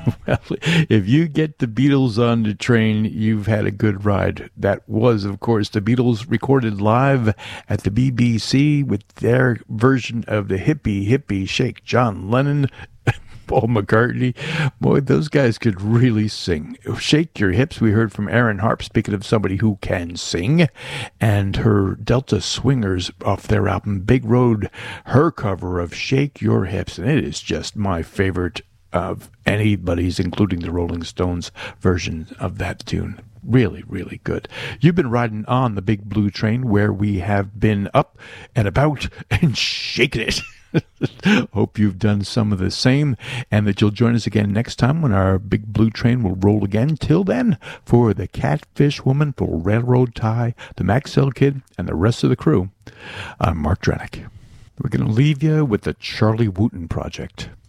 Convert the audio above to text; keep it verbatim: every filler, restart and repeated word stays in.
Well, if you get the Beatles on the train, you've had a good ride. That was, of course, the Beatles recorded live at the B B C with their version of the Hippie Hippie Shake. John Lennon, Paul McCartney. Boy, those guys could really sing. Shake Your Hips, we heard from Aaron Harp, speaking of somebody who can sing, and her Delta Swingers off their album Big Road, her cover of Shake Your Hips, and it is just my favorite of anybody's, including the Rolling Stones version of that tune. Really, really good. You've been riding on the Big Blue Train, where we have been up and about and shaking it. Hope you've done some of the same, and that you'll join us again next time when our Big Blue Train will roll again. Till then, for the Catfish Woman, for Railroad Tie, the Maxell Kid, and the rest of the crew, I'm Mark Drenick. We're going to leave you with the Charlie Wooten Project.